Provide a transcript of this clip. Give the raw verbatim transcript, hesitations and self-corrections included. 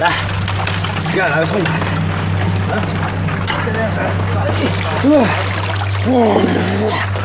来，给俺来个痛快。啊！哎，哇！